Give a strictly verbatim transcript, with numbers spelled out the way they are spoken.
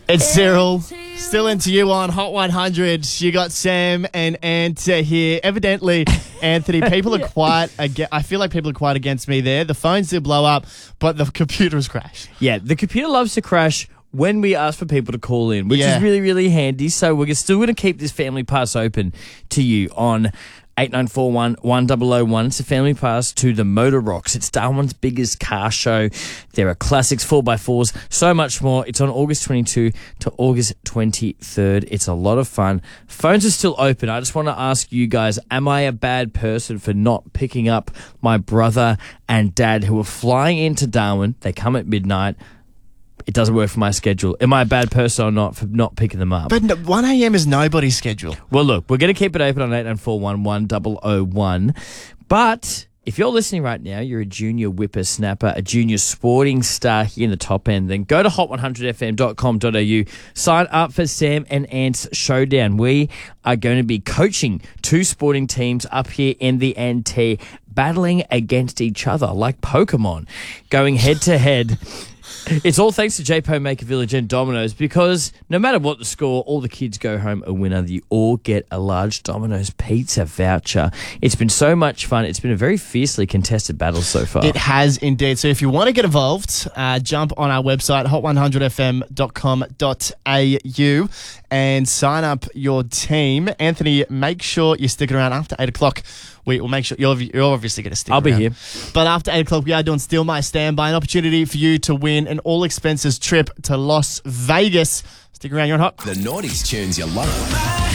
It's Cyril. Still into you on Hot one hundred. You got Sam and Ant here. Evidently, Anthony, people are quite against, I feel like people are quite against me there. The phones did blow up, but the computer has crashed. Yeah, the computer loves to crash when we ask for people to call in, which Yeah. is really, really handy. So we're still going to keep this family pass open to you on eight nine four one, one zero zero one. It's a family pass to the Motor Rocks. It's Darwin's biggest car show. There are classics, four by fours, so much more. It's on August twenty-second to August twenty-third. It's a lot of fun. Phones are still open. I just want to ask you guys, am I a bad person for not picking up my brother and dad who are flying into Darwin? They come at midnight. It doesn't work for my schedule. Am I a bad person or not for not picking them up? But no, one a.m. is nobody's schedule. Well, look, we're going to keep it open on eight nine four one, one zero zero one. But if you're listening right now, you're a junior whippersnapper, a junior sporting star here in the top end, then go to hot one hundred f m dot com dot a u. Sign up for Sam and Ant's Showdown. We are going to be coaching two sporting teams up here in the N T, battling against each other like Pokemon, going head to head. It's all thanks to J P O Maker Village and Domino's, because no matter what the score, all the kids go home a winner. You all get a large Domino's pizza voucher. It's been so much fun. It's been a very fiercely contested battle so far. It has indeed. So if you want to get involved, uh, jump on our website, hot one hundred f m dot com dot a u, and sign up your team. Anthony, make sure you stick around after eight o'clock. We will make sure you're, you're obviously going to stick I'll around. be here. But after eight o'clock, we are doing Steal My Standby, an opportunity for you to win an all-expenses trip to Las Vegas. Stick around, you're on Hot. The noughties tunes you love.